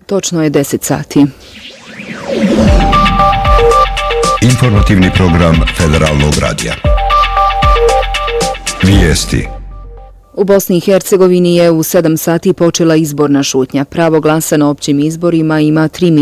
Točno je 10 sati. Informativni program Federalnog radija. Vijesti. U Bosni i Hercegovini je u 7 sati počela izborna šutnja. Pravo glasa na općim izborima ima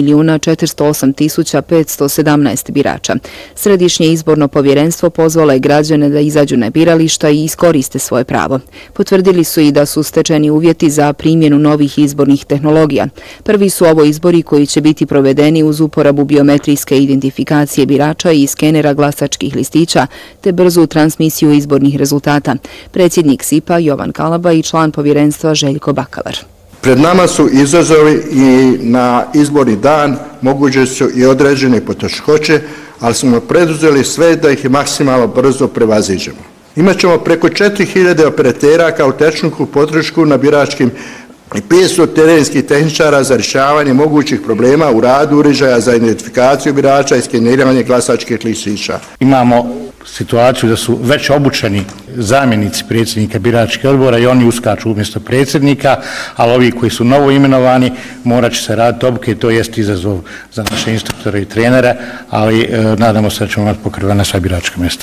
3.408.517 birača. Središnje izborno povjerenstvo pozvalo je građane da izađu na birališta i iskoriste svoje pravo. Potvrdili su i da su stečeni uvjeti za primjenu novih izbornih tehnologija. Prvi su ovo izbori koji će biti provedeni uz uporabu biometrijske identifikacije birača i skenera glasačkih listića te brzu transmisiju izbornih rezultata. Predsjednik SIP-a Jovan Kalaba i član povjerenstva Željko Bakalar. Pred nama su izazovi i na izborni dan moguće su i određene poteškoće, ali smo preduzeli sve da ih maksimalno brzo prevaziđemo. Imaćemo preko 4000 operatera kao tehničku podršku na biračkim i 500 terenskih tehničara za rješavanje mogućih problema u radu uređaja za identifikaciju birača i skeniranje glasačkih listića. Imamo situaciju da su već obučeni zamjenici predsjednika biračkih odbora i oni uskaču umjesto predsjednika, ali ovi koji su novo imenovani morat će se raditi obuke, to jest izazov za naše instruktore i trenere, ali nadamo se da ćemo imati pokrivena sva biračka mjesta.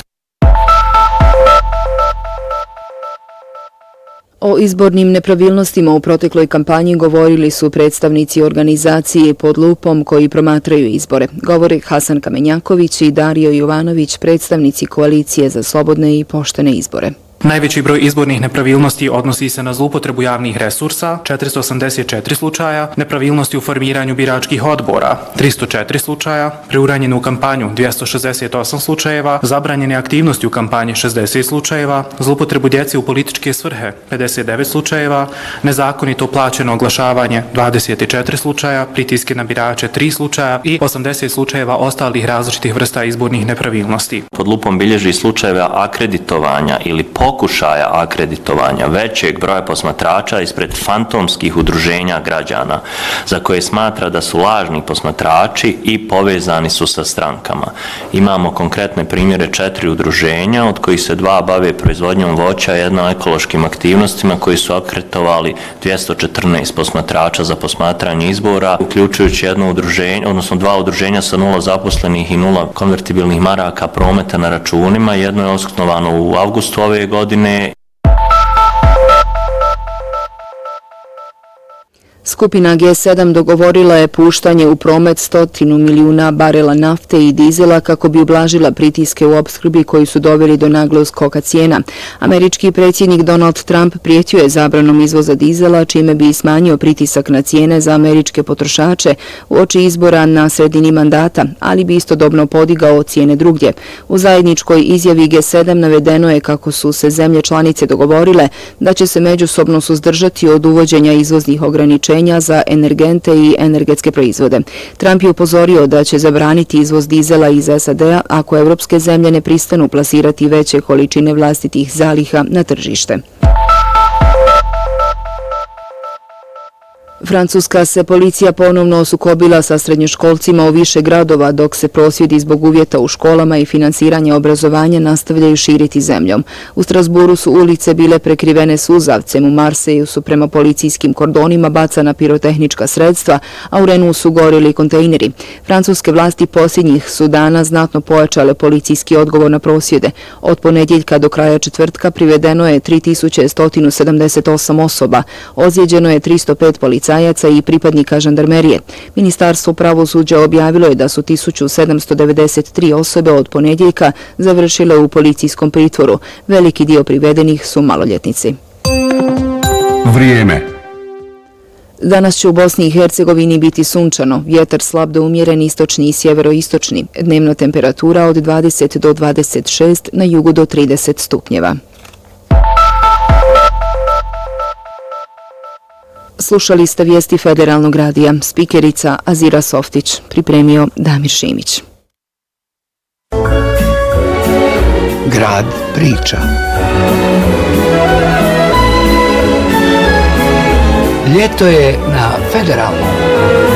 O izbornim nepravilnostima u protekloj kampanji govorili su predstavnici organizacije Pod lupom koji promatraju izbore. Govore Hasan Kamenjaković i Dario Jovanović, predstavnici koalicije za slobodne i poštene izbore. Najveći broj izbornih nepravilnosti odnosi se na zloupotrebu javnih resursa, 484 slučaja, nepravilnosti u formiranju biračkih odbora, 304 slučaja, preuranjenu kampanju, 268 slučajeva, zabranjene aktivnosti u kampanji, 60 slučajeva, zloupotrebu djece u političke svrhe, 59 slučajeva, nezakonito plaćeno oglašavanje, 24 slučaja, pritiske na birače, 3 slučaja i 80 slučajeva ostalih različitih vrsta izbornih nepravilnosti. Pod lupom bilježi slučajeve akreditovanja ili pokušaja akreditovanja većeg broja posmatrača ispred fantomskih udruženja građana za koje smatra da su lažni posmatrači i povezani su sa strankama. Imamo konkretne primjere 4 udruženja, od kojih se 2 bave proizvodnjom voća, jedno ekološkim aktivnostima koji su akreditovali 214 posmatrača za posmatranje izbora, uključujući jedno udruženje, odnosno 2 udruženja sa 0 zaposlenih i 0 konvertibilnih maraka prometa na računima. Jedno je osnovano u avgustu ove godine. Skupina G7 dogovorila je puštanje u promet 100 milijuna barela nafte i dizela kako bi ublažila pritiske u opskrbi koji su doveli do naglog skoka cijena. Američki predsjednik Donald Trump prijetio je zabranom izvoza dizela, čime bi smanjio pritisak na cijene za američke potrošače uoči izbora na sredini mandata, ali bi istodobno podigao cijene drugdje. U zajedničkoj izjavi G7 navedeno je kako su se zemlje članice dogovorile da će se međusobno suzdržati od uvođenja izvoznih ograničenja za energente i energetske proizvode. Trump je upozorio da će zabraniti izvoz dizela iz SAD-a ako evropske zemlje ne pristanu plasirati veće količine vlastitih zaliha na tržište. Francuska se policija ponovno sukobila sa srednjoškolcima u više gradova, dok se prosvjedi zbog uvjeta u školama i finansiranja obrazovanja nastavljaju širiti zemljom. U Strasburu su ulice bile prekrivene suzavcem, u Marseju su prema policijskim kordonima bacana pirotehnička sredstva, a u Renu su gorili kontejneri. Francuske vlasti posljednjih su dana znatno pojačale policijski odgovor na prosvjede. Od ponedjeljka do kraja četvrtka privedeno je 3178 osoba, ozlijeđeno je 305 policajaca i pripadnika žandarmerije. Ministarstvo pravosuđa objavilo je da su 1793 osobe od ponedjeljka završile u policijskom pritvoru. Veliki dio privedenih su maloljetnici. Vrijeme. Danas će u Bosni i Hercegovini biti sunčano, vjetar slab do umjeren istočni i sjeveroistočni, dnevna temperatura od 20 do 26, na jugu do 30 stupnjeva. Slušali ste vijesti Federalnog radija, spikerica Azira Softić, pripremio Damir Šimić. Grad priča. Ljeto je na Federalnom.